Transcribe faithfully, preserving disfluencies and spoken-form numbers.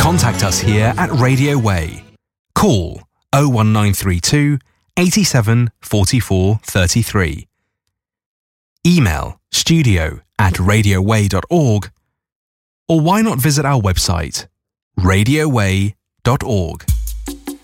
contact us here at Radio Way. Call oh one nine three two, eighty-seven, forty-four, thirty-three. Email studio at radioway dot org, or why not visit our website radio way dot org.